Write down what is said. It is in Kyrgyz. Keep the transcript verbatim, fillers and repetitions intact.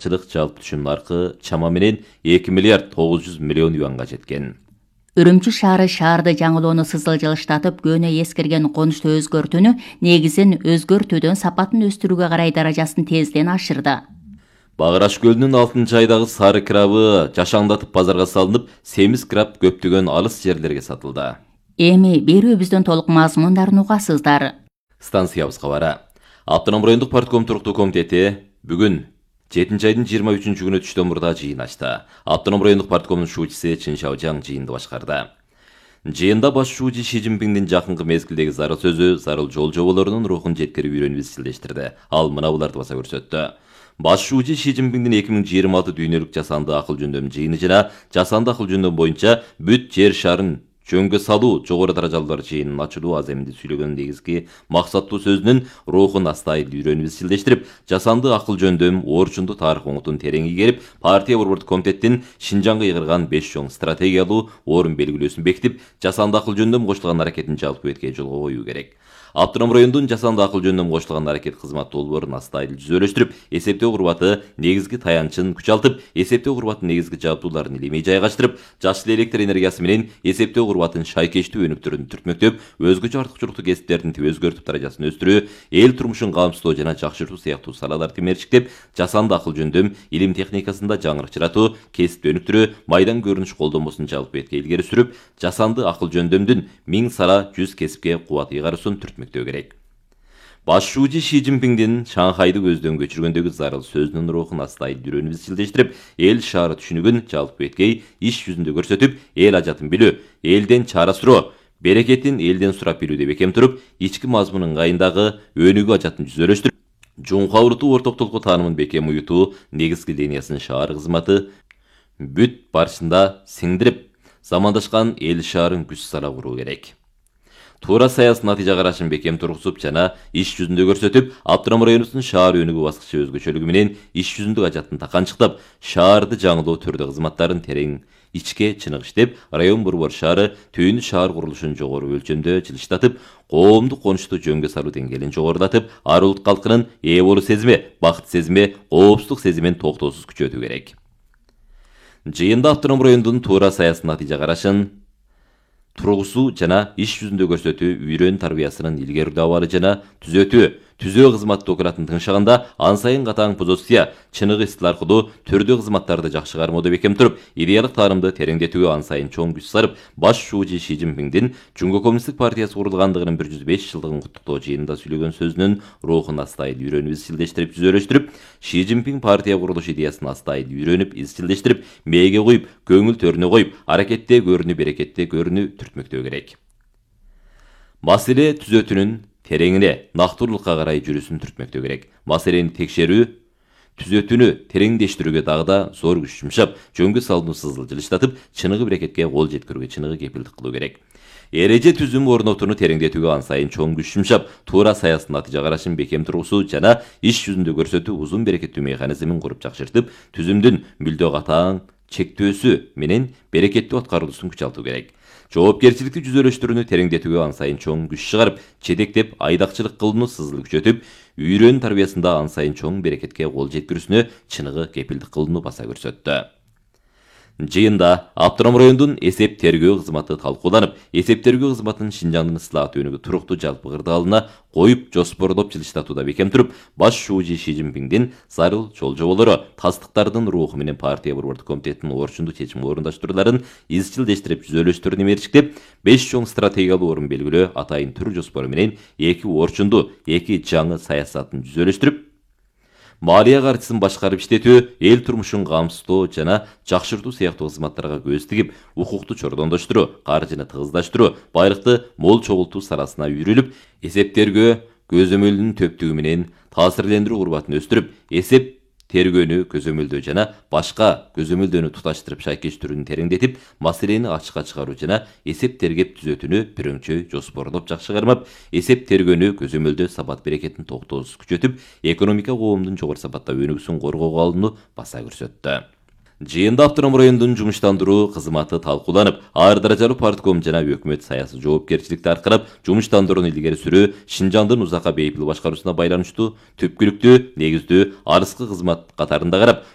артыкчылык жалпы түшүм наркы чама менен эки миллиард тогуз жүз миллион юанга жеткен. Үрүмчү шаары шаарды жаңылоону сызылжылыштатып көөнө эскирген конушту өзгөртүүнү негизин өзгөртүүдөн сапатын өстүрүүгө карай даражасын тезден ашырды. Багыраш көлүнүн алтынчы айдагы сары крабы жашаңдатып базарга салынып, семиз краб көптөгөн алыс жерлерге сатылды. Эми берүүбүздөн толук мазмундарын угасыздар. Станциябыз кабары. Автоном райондук партком туруктуу комитети бүгүн жетинчи айдын жыйырма үчүнчү күнү түштөн мурда жыйын ачты. Автоном райондук парткомдун шуучусу Чин Шаожаң жыйынды башкарды. Жыйында баш шуучу Ши Цзиньпиндин жакынкы мезгилдеги зарыл сөзү, зарыл жол жоболорунун рухун жеткирип үйрөнүп изчилдештирди. Ал мына буларды баса көрсөттү. Баш шуучу Ши Цзиньпиндин эки миң жыйырма алты дүйнөлүк жасанды акыл жөндөм жыйыны жана жасанды акыл жөндөм боюнча бүт жер шарын жөнгө салуу жогору даражалуулар жыйынын ачылуу аземинде сүйлөгөн негизги максаттуу сөзүнүн рухун астайыл үйрөнүп изчилдештирип, жасанды акыл жөндөм орчунду тарых оңутун терең игерип, партия борбордук комитеттин Шинжаңга ыйгырган беш чоң стратегиялуу орун белгилөөсүн бекитип, жасанды акыл жөндөм кошулган аракетин жалпы бетке жолго коюу керек. Автоном райондун жасанды акыл жөндөм кошулган аракет кызмат долбоорун астайыл жүзөлөштүрүп, эсептөө курбаты негизги таянчын күчалтып, эсептөө курбатынын негизги жабдууларын илимий жайгаштырып, жашыл электр энергиясы менен эсептөө курбатынын шайкештүү өнүктөрүн түртмөктөп, өзгөчө артыкчылыктуу кесиптердин өзгөртүп даражасын өстүрүү, эл турмушун камсыздоо жана жакшыртуу сыяктуу салаларды темерчиктеп, жасанды акыл жөндөм илим техникасында жаңырык жаратуу, кесипти өнүктүрүү, майдан көрүнүш колдонмосун жалпы бетке илгери сүрүп, жасанды акыл жөндөмдүн миң сара жүз кесипке кубат ыйгаруусун түртмөктөө керек. Баш шуучу Ши Цзиньпиндин Шанхайды көздөн көчүргөндөгү зарыл сөзүнүн рухун астайыл үйрөнүп изчилдештирип, эл шаары түшүнүгүн жалпы беткей иш жүзүндө көрсөтүп, эл ажатын билүү, элден чара суроо, берекетин элден сурап билүүдө бекем туруп, ички мазмунун ыңгайындагы өнүгүү ажатын жүзөлөштүрүп, жуңка урутуу орток толку таанымын бекем уютуу негизги линиясын шаар кызматы бүт барышында сиңдирип, замандашкан эл шаарын күч сала куруу керек. Туура саясий натыйжа карашын бекем тургузуп жана иш жүзүндө көрсөтүп, Автоном районубуздун шаар өнүгүү баскычы өзгөчөлүгү менен иш жүзүндө ажатын таканчыктап, шаарды жаңылоо түрдө кызматтарын терең ичке чыныгы иштеп, район борбор шаары түйүн шаар курулушун жогору өлчөмдө жылыштатып, коомдук конушту жөнгө салуу деңгээлин жогорулатып, ар улут калкынын ээ болуу сезими, бакыт сезими, коопсуздук сезимин токтоосуз күчөтүү керек. Жыйында Автоном райондун туура саясий натыйжа карашын тургусуу жана иш жүзүндө көрсөтүү, үйрөн тарбиясынын илгерилүү абалы жана түзөтүү, түзөө кызматы докуратын тыңшаганда ан сайын катаң позиция, чыныгы истил аркылуу түрдүү кызматтарды жакшы кармоодо бекем туруп, идеялык таарымды тереңдетүүгө ан сайын чоң күч сарып, баш шуучу Ши Цзиньпиндин Жумго коммунисттик партиясы курулгандыгынын бир жүз беш жылдыгын куттуктоо жыйынында сүйлөгөн сөзүнүн рухун астайыл үйрөнүп изчилдештирип жүзөлөштүрүп, Ши Цзиньпин партия курулуш идеясын астайыл үйрөнүп изчилдештирип, мээге коюп, көңүл төрүнө коюп, аракетте көрүнү, берекетте көрүнү түртмөктөө керек. Маселе түзөтүүнүн тереңине, нактуулукка карай жүрүсүн түртмөктөө керек. Маселени текшерүү, түзөтүүнү тереңдештирүүгө дагы да зор күч жумшап, жөнгө салууну сызыл жылыштатып, чыныгы берекетке кол жеткирүүгө чыныгы кепилдик кылуу керек. Эреже түзүм орнотууну тереңдетүүгө ан сайын чоң күч жумшап, туура саясий натыйжа карашын бекем тургусуу жана иш жүзүндө көрсөтүү узун берекеттүү механизмин куруп жакшыртып, түзүмдүн мүлдө катаң чектөөсү менен берекеттүү аткарылуусун күчалтуу керек. Жоопкерчиликти жүзөлөштүрүүнү тереңдетүүгө ан сайын чоң күч чыгарып, четектеп, айдакчылык кылууну сызыл күчөтүп, үйрөн тарбиясында ан сайын чоң берекетке кол жеткирүүсүнө чыныгы кепилдик кылууну баса көрсөттү. Жыйында Автоном райондун эсеп тергөө кызматы талкууланып, эсеп тергөө кызматынын Шинжаңдын ысылаат өнүгүү туруктуу жалпы кырдаалына коюп жоспордоп жылыштатууда бекем туруп, баш шуучу Ши Цзиньпиндин зарыл жол жоболору, тастыктардын руху менен партия борбордук комитетинин орчундуу чечим орундаштырууларын изчилдештирип жүзөлөштүрүүнү мерчиктеп, беш чоң стратегиялуу орун белгилөө атайын түр жоспору менен эки орчундуу, эки жаңы саясатын жүзөлөштүрүп, малия каржысын башкарып иштетүү, эл турмушун камсыздоо жана жакшыртуу сыяктуу кызматтарга көз тигип, укукту чордондоштуруу, каржыны тыгыздаштыруу, байлыкты мол чогултуу саласына үйрүлүп, эсеп тергөө көзөмөлүнүн төптүгү менен таасирлендирүү курбатын өстүрүп, эсеп тергөөнү көзөмөлдөө жана башка көзөмөлдөөнү туташтырып шайкештирүүнү тереңдетип, маселени ачыкка чыгаруу жана эсеп тергеп түзөтүүнү бирөңчөй жоспордоп жакшы кармап, эсеп тергөөнү көзөмөлдөө сапат берекетин токтоосуз күчөтүп, экономика коомдун жогору сапатта өнүгүүсүн коргоого алууну баса көрсөттү. Жыйында Автоном райондун жумуштандыруу кызматы талкууланып, ар даражалуу партком жана өкмөт саясий жоопкерчиликти аркырап, жумуштандырууну илгери сүрүү, Шинжаңдын узакка бейпил башкаруусуна байланыштуу түпкүлүктүү, негиздүү, арыскы кызмат катарында карап,